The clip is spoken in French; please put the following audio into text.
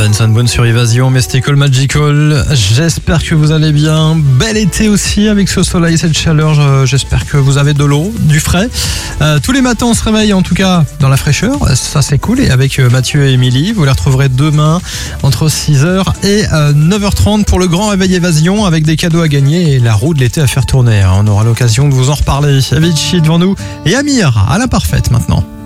Benson Boone sur Évasion, Mystical Magical. J'espère que vous allez bien. Bel été aussi avec ce soleil, cette chaleur. J'espère que vous avez de l'eau, du frais. Tous les matins, on se réveille en tout cas dans la fraîcheur. Ça, c'est cool. Et avec Mathieu et Émilie, vous les retrouverez demain entre 6h et 9h30 pour le grand réveil Évasion avec des cadeaux à gagner et la roue de l'été à faire tourner. On aura l'occasion de vous en reparler. Avicii devant nous et Amir à la parfaite maintenant.